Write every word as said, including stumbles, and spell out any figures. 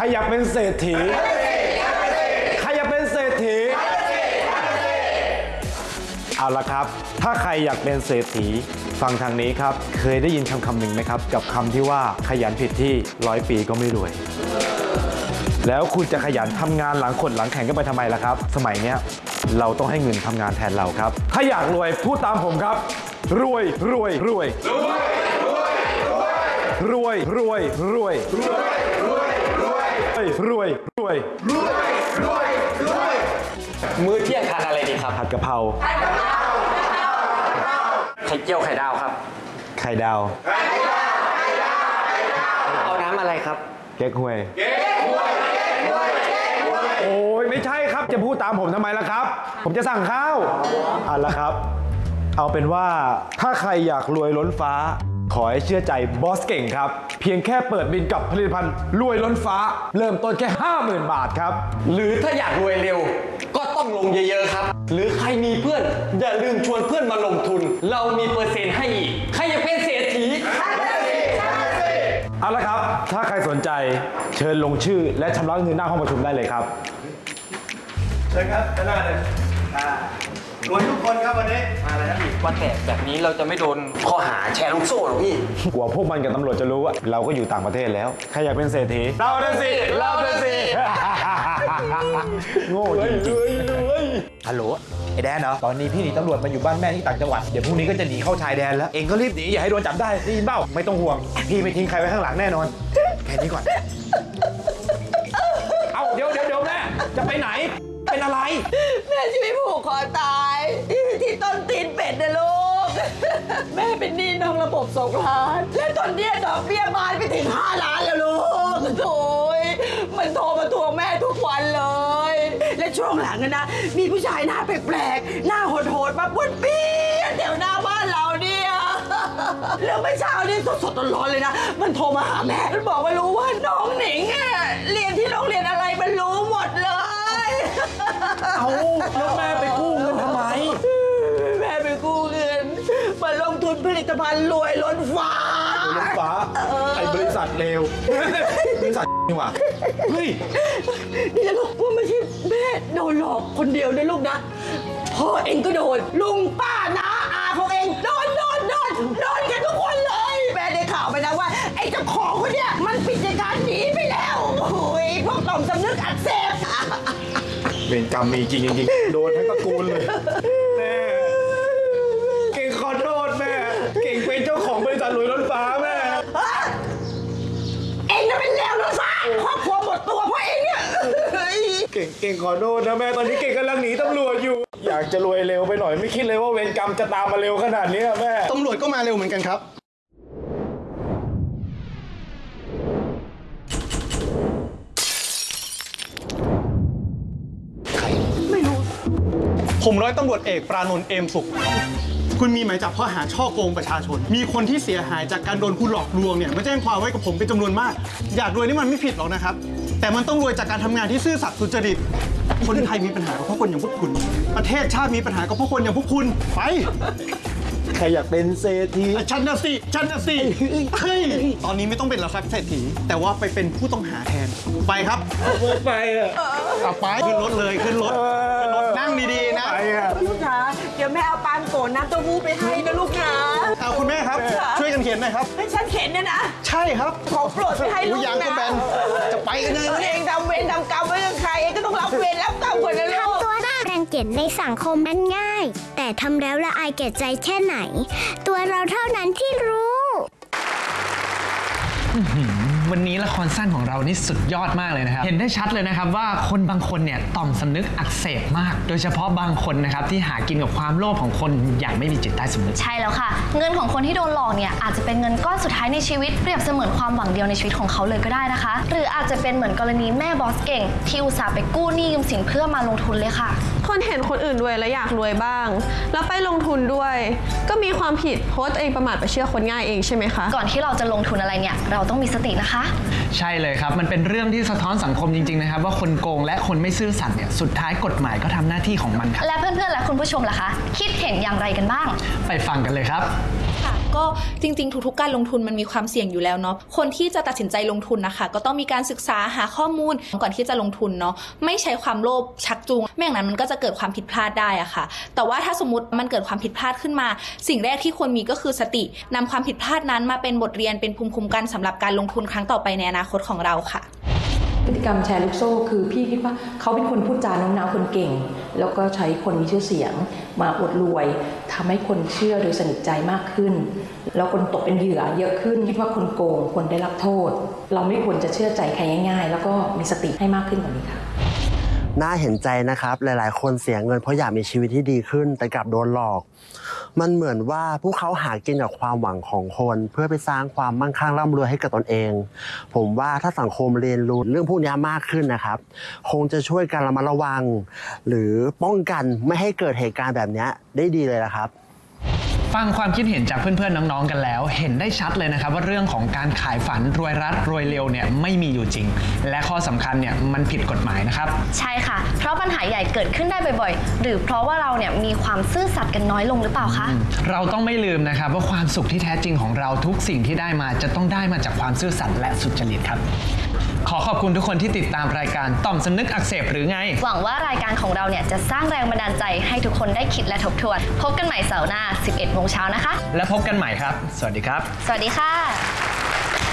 รอยากเป็นเศรษฐีใครอยากเป็นเศรษฐีเอาละครับถ้าใครอยากเป็นเศรษฐีฟังทางนี้ครับเคยได้ยินคำคำหนึ่งไหมครับกับคำที่ว่าขยันผิดที่ร้อยปีก็ไม่รวยแล้วคุณจะขยันทำงานหลังขดหลังแข่งกันไปทำไมล่ะครับสมัยเนี้ยเราต้องให้เงินทำงานแทนเราครับถ้าอยากรวยพูดตามผมครับรวยรวยรวยรวยรวยรวยรวยรวยรวยรวยรวยรวยรวยรวยรวยมื้อเที่ยงทานอะไรดีครับผัดกะเพราผัดกะเพราไข่เจียวไข่ดาวครับไข่ดาวไข่ดาวไข่ดาวไข่ดาวเอาน้ำอะไรครับเก๊กฮวยเก๊กฮวยเก๊กฮวยเก๊กฮวยโอ้ยไม่ใช่ครับจะพูดตามผมทำไมล่ะครับผมจะสั่งข้าวเอาละครับเอาเป็นว่าถ้าใครอยากรวยล้นฟ้าขอให้เชื่อใจบอสเก่งครับเพียงแค่เปิดบินกับผลิตภัณฑ์รวยล้นฟ้าเริ่มต้นแค่ ห้าหมื่น บาทครับหรือถ้าอยากรวยเร็วก็ต้องลงเยอะๆครับหรือใครมีเพื่อนอย่าลืมชวนเพื่อนมาลงทุนเรามีเปอร์เซ็นต์ให้อีกใครอยากเป็นเศรษฐีเอาละครับถ้าใครสนใจเชิญลงชื่อและชำระเงินหน้าห้องประชุมได้เลยครับเชิญครับด้านหน้าเลยรวยทุกคนครับวันนี้มาเลยครับพี่ว่าแต่แบบนี้เราจะไม่โดนข้อหาแชร์ลูกโซ่หรอพี่กลัวพวกมันกับตำรวจจะรู้ว่าเราก็อยู่ต่างประเทศแล้วใครอยากเป็นเศรษฐีเราเดินสิเราเดินสิโง่จริงๆฮัลโหลไอ้แดนเหรอตอนนี้พี่หนีตำรวจมาอยู่บ้านแม่ที่ต่างจังหวัดเดี๋ยวพรุ่งนี้ก็จะหนีเข้าชายแดนแล้วเองก็รีบหนีอย่าให้โดนจับได้ได้ยินเปล่าไม่ต้องห่วงพี่ไม่ทิ้งใครไว้ข้างหลังแน่นอนแค่นี้ก่อนเอาเดี๋ยวเดี๋ยวเดี๋ยวแม่จะไปไหนเป็นอะไรแม่จะไปผูกคอตายที่ต้นตีนเป็ดนะลูกแม่เป็นหนี้นอกระบบสองล้านและตอนนี้ดอกเบี้ยบานไปถึงห้าล้านแล้วลูกโอยมันโทรมาทวงแม่ทุกวันเลยและช่วงหลังนะมีผู้ชายหน้าแปลกๆหน้าโหดๆมาป้วนเปี้ยนแถวหน้าบ้านเราเนี่ยแล้วเมื่อเช้านี่สดๆร้อนๆเลยนะมันโทรมาหาแม่มันบอกว่ารู้ว่าน้องหนิงอ่ะเรียนที่โรงเรียนอะไรมันรู้หมดเลยเอาแล้วแม่ไปกู้เงินทำไมแม่ไปกู้เงินมาลงทุนผลิตภัณฑ์รวยล้นฟ้าล้นฟ้าไอ้บริษัทเลวบริษัทนี่หว่าเฮ้ยนี่นะลูกว่าไม่ใช่แม่โดนหลอกคนเดียวนะลูกนะพ่อเองก็โดนลุงป้าน้าอาของเองโดนโดนโดนโดนกันทุกคนเลยแม่ได้ข่าวไปนะว่าไอ้เจ้าของคนเนี้ยมันปิดกิจการหนีไปแล้วโอ้ยพวกต่อมสำนึกอักเสบเวรกรรมมีจริงจริงโดนทั้งตระกูลเลยแม่เก่งขอโทษแม่เก่งเป็นเจ้าของบริษัทรวยล้นฟ้าแม่เองน่ะเป็นเลวล้นฟ้าครอบครัวหมดตัวเพราะเองเนี่ยเก่งเก่งขอโทษนะแม่ตอนนี้เก่งกำลังหนีตำรวจอยู่อยากจะรวยเร็วไปหน่อยไม่คิดเลยว่าเวรกรรมจะตามมาเร็วขนาดนี้แม่ตำรวจก็มาเร็วเหมือนกันครับผมร้อยตำรวจเอกปรานนท์เอมสุขคุณมีหมายจับข้อหาช่อโกงประชาชนมีคนที่เสียหายจากการโดนคุณหลอกลวงเนี่ยมาแจ้งความไว้กับผมเป็นจำนวนมากอยากรวยนี่มันไม่ผิดหรอกนะครับแต่มันต้องรวยจากการทำงานที่ซื่อสัตย์สุจริตคนไทยมีปัญหาก็เพราะคนอย่างพวกคุณประเทศชาติมีปัญหาก็เพราะคนอย่างพวกคุณไปใครอยากเป็นเศรษฐีฉันน่ะสิฉันน่ะสิเฮ้ยตอนนี้ไม่ต้องเป็นแล้วครับเศรษฐีแต่ว่าไปเป็นผู้ต้องหาแทนไปครับไปอ่ะกลับไปขึ้นรถเลยขึ้นรถขึ้นรถนั่งดีๆนะไปอ่ะลูกค้าเดี๋ยวแม่เอาปานโกนน้ำเต้าหู้ไปให้นะลูกค้าเอาคุณแม่ครับช่วยกันเขียนหน่อยครับให้ฉันเขียนเนี่ยนะใช่ครับขอโปรดไปให้ลูกนะยางก็แบนจะไปกันเลยเองทำเวรทำกรรมไว้กับใครเองก็ต้องรับเวรรับกรรมคนนั้นลูกตัวน่ารังเกียจในสังคมนั้นง่ายแต่ทำแล้วละอายแก่ใจแค่ไหนตัวเราเท่านั้นที่รู้วันนี้ละครสั้นของเรานี่สุดยอดมากเลยนะครับเห็นได้ชัดเลยนะครับว่าคนบางคนเนี่ยต่อมสำนึกอักเสบมากโดยเฉพาะบางคนนะครับที่หากินกับความโลภของคนอย่างไม่มีจิตใต้สำนึกใช่แล้วค่ะเงินของคนที่โดนหลอกเนี่ยอาจจะเป็นเงินก้อนสุดท้ายในชีวิตเปรียบเสมือนความหวังเดียวในชีวิตของเขาเลยก็ได้นะคะหรืออาจจะเป็นเหมือนกรณีแม่บอสเก่งที่อุตส่าห์ไปกู้หนี้ยืมสินเพื่อมาลงทุนเลยค่ะคนเห็นคนอื่นรวยแล้วอยากรวยบ้างแล้วไปลงทุนด้วยก็มีความผิดเพราะตัวเองประมาทไปเชื่อคนง่ายเองใช่ไหมคะก่อนที่เราจะลงทุนอะไรเนี่ยเราต้องมีสตินะคะใช่เลยครับมันเป็นเรื่องที่สะท้อนสังคมจริงๆนะครับว่าคนโกงและคนไม่ซื่อสัตย์เนี่ยสุดท้ายกฎหมายก็ทำหน้าที่ของมันครับและเพื่อนๆและคุณผู้ชมล่ะคะคิดเห็นอย่างไรกันบ้างไปฟังกันเลยครับค่ะก็จริงๆทุกๆการลงทุนมันมีความเสี่ยงอยู่แล้วเนาะคนที่จะตัดสินใจลงทุนนะคะก็ต้องมีการศึกษาหาข้อมูลก่อนที่จะลงทุนเนาะไม่ใช้ความโลภชักจูงไม่อย่างนั้นมันก็จะเกิดความผิดพลาดได้อะค่ะแต่ว่าถ้าสมมติมันเกิดความผิดพลาดขึ้นมาสิ่งแรกที่ควรมีก็คือสตินำความผิดพลาดนั้นมาเป็นบทเรียนเป็นภูมิคุ้มกันสำหรับการลงทุนครั้งต่อไปในอนาคตของเราค่ะพฤติกรรมแชร์ลูกโซ่คือพี่คิดว่าเขาเป็นคนพูดจาโน้มน้าวคนเก่งแล้วก็ใช้คนมีชื่อเสียงมาอวดรวยทำให้คนเชื่อโดยสนิทใจมากขึ้นแล้วคนตกเป็นเหยื่อเยอะขึ้นคิดว่าคนโกงควรได้รับโทษเราไม่ควรจะเชื่อใจใครง่ายๆแล้วก็มีสติให้มากขึ้นกว่านี้ค่ะน่าเห็นใจนะครับหลายๆคนเสียเงินเพราะอยากมีชีวิตที่ดีขึ้นแต่กลับโดนหลอกมันเหมือนว่าพวกเขาหากินกับความหวังของคนเพื่อไปสร้างความมั่งคั่งร่ำรวยให้กับตนเองผมว่าถ้าสังคมเรียนรู้เรื่องพวกนี้มากขึ้นนะครับคงจะช่วยกันระมัดระวังหรือป้องกันไม่ให้เกิดเหตุการณ์แบบนี้ได้ดีเลยนะครับฟังความคิดเห็นจากเพื่อนๆน้องๆกันแล้วเห็นได้ชัดเลยนะครับว่าเรื่องของการขายฝันรวยรัดรวยเร็วเนี่ยไม่มีอยู่จริงและข้อสำคัญเนี่ยมันผิดกฎหมายนะครับใช่ค่ะเพราะปัญหาใหญ่เกิดขึ้นได้บ่อยๆหรือเพราะว่าเราเนี่ยมีความซื่อสัตย์กันน้อยลงหรือเปล่าคะเราต้องไม่ลืมนะครับว่าความสุขที่แท้จริงของเราทุกสิ่งที่ได้มาจะต้องได้มาจากความซื่อสัตย์และสุจริตครับขอขอบคุณทุกคนที่ติดตามรายการต่อมสำนึกอักเสบหรือไงหวังว่ารายการของเราเนี่ยจะสร้างแรงบันดาลใจให้ทุกคนได้คิดและทบทวนพบกันใหม่เสาร์หน้า สิบเอ็ดโมงเช้านะคะและพบกันใหม่ครับสวัสดีครับสวัสดีค่ะ